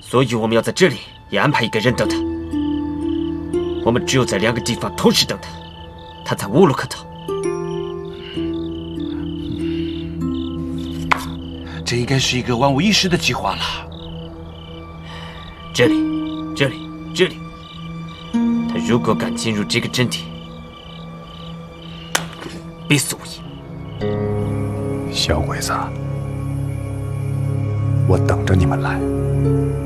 所以我们要在这里也安排一个人等他。我们只有在2个地方同时等他，他才无路可逃。 这应该是一个万无一失的计划了。 这里，这里，这里。他如果敢进入这个阵地，必死无疑。 小鬼子，我等着你们来。